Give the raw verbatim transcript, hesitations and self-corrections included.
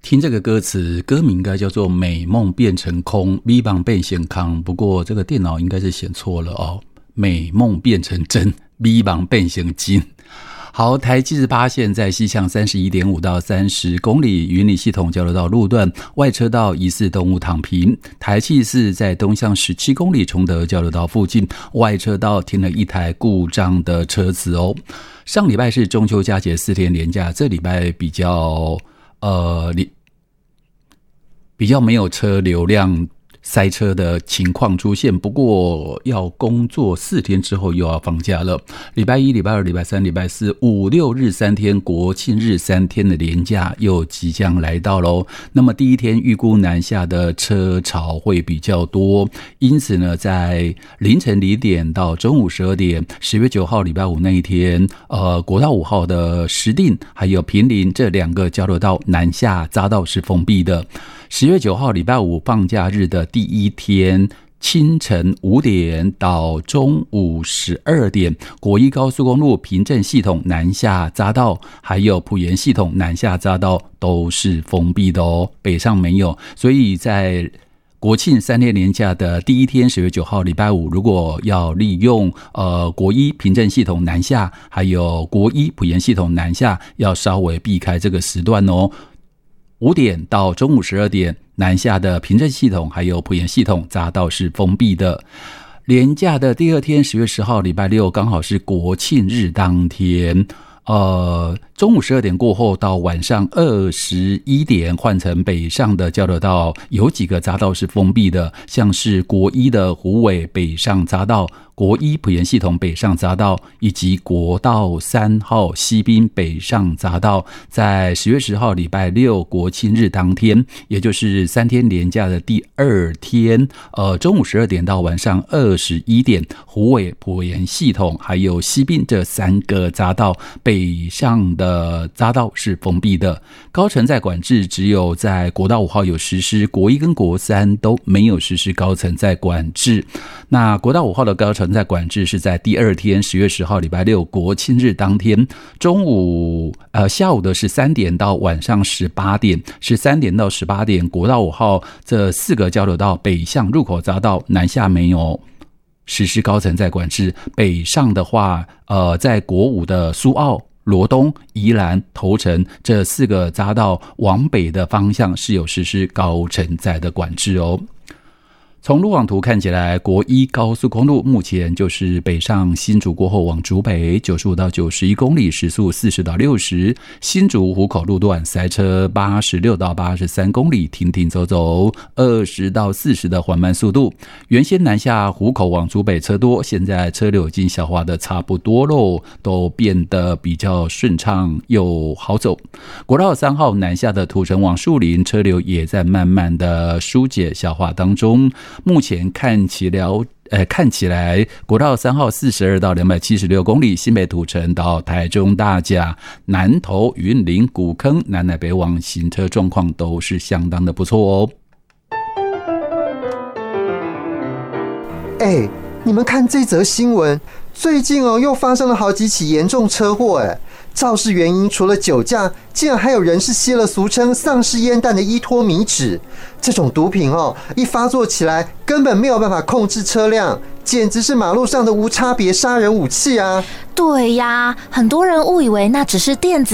听这个歌词，歌名应该叫做美梦变成空，美梦变成空，不过这个电脑应该是写错了哦，美梦变成真，美梦变成金。好，台七十八线在西向 三十一点五 到三十公里，云林系统交流道路段外车道疑似动物躺平。台七十四在东向十七公里崇德交流道附近外车道停了一台故障的车子哦。上礼拜是中秋佳节四天连假，这礼拜比较呃比较没有车流量塞车的情况出现，不过要工作四天之后又要放假了。礼拜一、礼拜二、礼拜三、礼拜四、五六日三天，国庆日三天的连假又即将来到咯。那么第一天预估南下的车潮会比较多，因此呢，在凌晨零点到中午十二点，十月九号礼拜五那一天，呃，国道五号的石碇还有坪林这两个交流道南下匝道是封闭的。十月九号礼拜五放假日的第一天，清晨五点到中午十二点，国一高速公路平镇系统南下匝道还有埔盐系统南下匝道都是封闭的哦，北上没有。所以在国庆三天连假的第一天，十月九号礼拜五，如果要利用呃国一平镇系统南下还有国一埔盐系统南下，要稍微避开这个时段哦。五点到中午十二点，南下的平镇系统还有埔盐系统匝道是封闭的。连假的第二天，十月十号礼拜六，刚好是国庆日当天，呃，中午十二点过后到晚上二十一点换成北上的交流道，有几个匝道是封闭的，像是国一的虎尾北上匝道、国一埔盐系统北上匝道以及国道三号西滨北上匝道，在十月十号礼拜六国庆日当天，也就是三天连假的第二天，呃，中午十二点到晚上二十一点，虎尾埔盐系统还有西滨这三个匝道北上的匝道是封闭的。高乘载管制只有在国道五号有实施，国一跟国三都没有实施高乘载管制。那国道五号的高乘载管制是在第二天，十月十号礼拜六国庆日当天，中午呃下午的是三点到晚上十八点，是三点到十八点，国道五号这四个交流道北向入口匝道南下没有实施高乘载管制，北上的话，呃，在国五的苏澳、罗东、宜兰、头城这四个匝道往北的方向是有实施高乘载的管制哦。从路网图看起来，国一高速公路目前就是北上新竹过后往竹北九十五到九十一公里，时速四十到六十，新竹湖口路段塞车八十六到八十三公里，停停走走二十到四十的缓慢速度。原先南下湖口往竹北车多，现在车流已经消化的差不多咯，都变得比较顺畅又好走。国道三号南下的土城往树林，车流也在慢慢的疏解消化当中。目前看起来呃，看起来国道三号四十二到两百七十六公里，新北土城到台中大甲、南投、云林、古坑南来北往行车状况都是相当的不错哦。 哎，你们看这则新闻，最近哦又发生了好几起严重车祸哎。肇事原因除了酒驾，竟然还有人是吸了俗称丧尸烟弹的依托米酯。这种毒品哦，一发作起来根本没有办法控制车辆，简直是马路上的无差别杀人武器啊！ 对呀，很多人误以为那只是电子